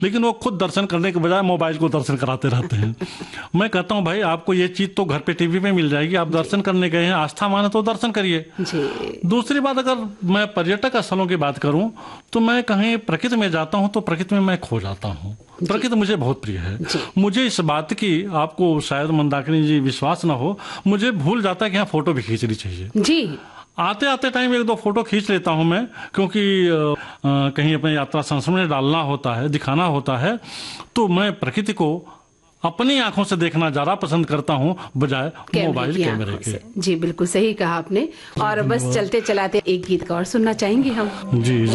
लेकिन वो खुद दर्शन करने के बजाय मोबाइल को दर्शन कराते रहते हैं। मैं कहता हूँ भाई आपको ये चीज तो घर पे टीवी पे मिल जाएगी, आप दर्शन करने गए हैं, आस्था माने तो दर्शन करिए। दूसरी बात, अगर मैं पर्यटक स्थलों की बात करूं तो मैं कहीं प्रकृति में जाता हूं तो प्रकृति में मैं खो जाता हूं। प्रकृति मुझे बहुत प्रिय है। मुझे इस बात की, आपको शायद मंदाकिनी जी विश्वास ना हो, मुझे भूल जाता है कि यहाँ फोटो भी खींचनी चाहिए जी। आते आते टाइम एक दो फोटो खींच लेता हूं मैं, क्योंकि कहीं अपने यात्रा संस्मरण में डालना होता है, दिखाना होता है। तो मैं प्रकृति को अपनी आंखों से देखना ज्यादा पसंद करता हूं बजाय मोबाइल कैमरे के। जी बिल्कुल सही कहा आपने। और बस चलते चलाते एक गीत और सुनना चाहेंगे हम। जी।